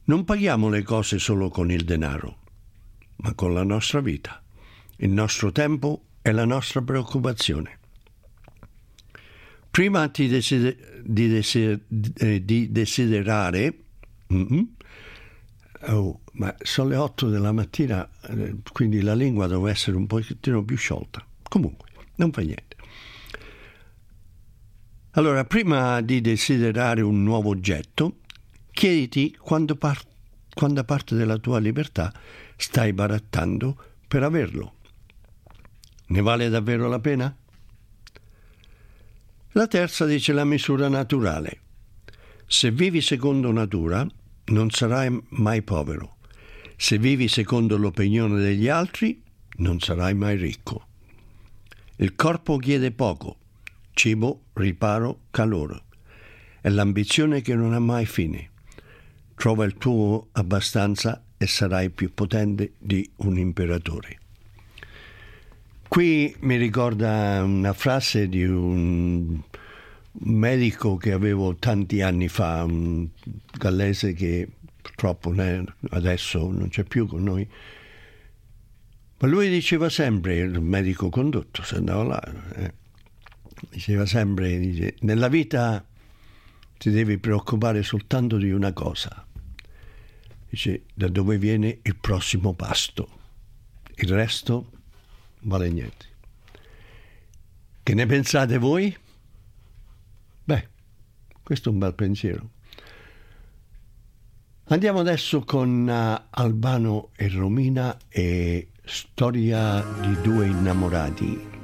Non paghiamo le cose solo con il denaro, ma con la nostra vita, il nostro tempo e la nostra preoccupazione. Prima di desiderare, ma sono le 8 della mattina, quindi la lingua deve essere un pochettino più sciolta. Comunque, non fa niente. Allora, prima di desiderare un nuovo oggetto, chiediti quanta parte della tua libertà stai barattando per averlo. Ne vale davvero la pena? La terza dice la misura naturale. Se vivi secondo natura, non sarai mai povero. Se vivi secondo l'opinione degli altri, non sarai mai ricco. Il corpo chiede poco: cibo, riparo, calore. È l'ambizione che non ha mai fine. Trova il tuo abbastanza e sarai più potente di un imperatore. Qui mi ricorda una frase di un medico che avevo tanti anni fa, un gallese che purtroppo adesso non c'è più con noi, ma lui diceva sempre, il medico condotto, se andava là, diceva sempre, nella vita ti devi preoccupare soltanto di una cosa, dice, da dove viene il prossimo pasto, il resto vale niente. Che ne pensate voi? Beh, questo è un bel pensiero. Andiamo adesso con Albano e Romina e Storia di due innamorati.